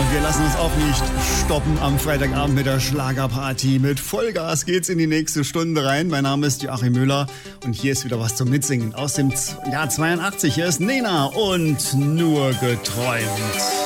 wir lassen uns auch nicht stoppen am Freitagabend mit der Schlagerparty. Mit Vollgas geht's in die nächste Stunde rein. Mein Name ist Joachim Müller und hier ist wieder was zum Mitsingen aus dem Jahr 82. Hier ist Nena und Nur geträumt.